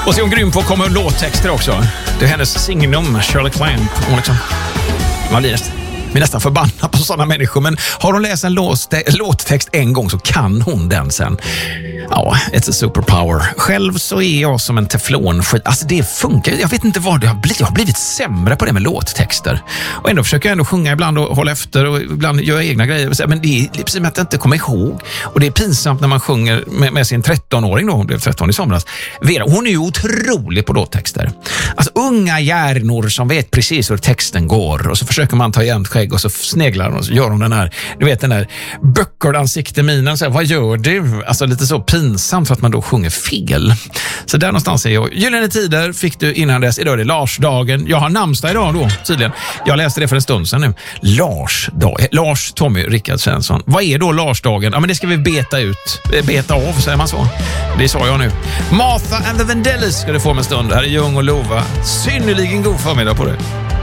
Och så är hon grym på att komma med låttexter också. Det är hennes signum, Shirley Clamp. Hon liksom, man blir nästan förbannad på sådana människor. Men har hon läst en låttext en gång så kan hon den sen. Ja, it's a superpower. Själv så är jag som en teflonskit. Alltså det funkar. Jag vet inte vad det har blivit. Jag har blivit sämre på det med låttexter. Och ändå försöker jag ändå sjunga ibland och hålla efter och ibland göra egna grejer. Men det är precis som att jag inte kommer ihåg. Och det är pinsamt när man sjunger med sin 13-åring då. Hon blev 13 i somras. Vera, hon är ju otrolig på låttexter. Alltså unga hjärnor som vet precis hur texten går. Och så försöker man ta igen skägg och så sneglar hon och så gör hon den här, du vet den där böckerdansikteminen. Så här, vad gör du? Alltså lite så pinsamt för att man då sjunger fel. Så där någonstans är jag. Gyllene tider fick du innan dess. Idag är det Larsdagen. Jag har namnsdag idag då, tydligen. Jag läste det för en stund sedan nu. Lars Tommy Rickard Svensson. Vad är då Larsdagen? Ja, men det ska vi beta av, säger man så. Det sa jag nu. Martha and the Vandellas ska du få om en stund. Här är Ljung och Lova. Synnerligen god förmiddag på det.